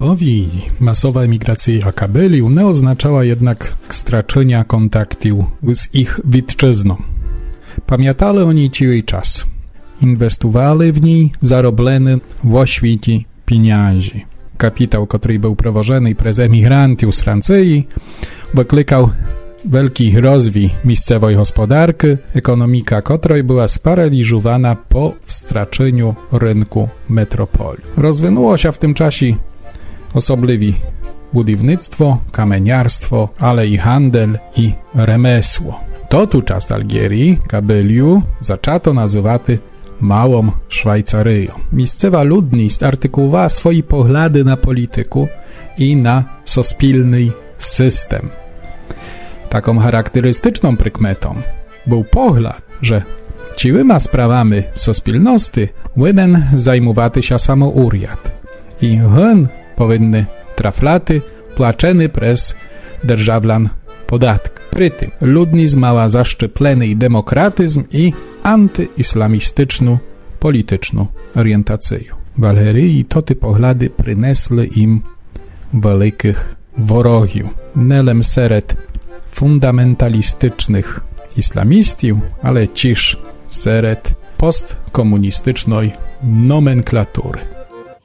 Wojskowi masowa emigracja kabeliu nie oznaczała jednak straczenia kontaktu z ich witczyzną. Pamiętali oni cały czas. Inwestowali w niej zarobleny w oświecie pieniędzy. Kapitał, który był prowadzony przez emigrantów z Francji, wyklikał wielki rozwój miejscowej gospodarki, ekonomika której była sparaliżowana po straceniu rynku metropolii. Rozwinęło się w tym czasie osobliwie budownictwo, kamieniarstwo, ale i handel i remesło. To tu czas Algierii, kabeliu, zaczęto nazywać małą Szwajcaryją. Miejscowa ludność artykułowała swoje poglądy na polityku i na sospilny system. Taką charakterystyczną prykmetą był pogląd, że ciłyma sprawami sospilności winien zajmować się samo urjad i hen powinny traflaty płaceny przez державлян podatki. Przy tym ludność mała zaszczeplony demokratyzm i antyislamistyczną polityczną orientację. W Algierii to te poglądy przynesły im wielkich wrogiów. Nelem seret fundamentalistycznych islamistów, ale ciż seret postkomunistycznej nomenklatury.